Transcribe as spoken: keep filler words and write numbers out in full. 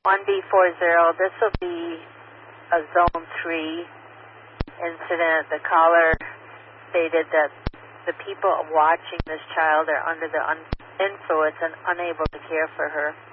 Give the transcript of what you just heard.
one B four zero, this will be a zone three incident. The caller stated that the people watching this child are under the un- influence and unable to care for her.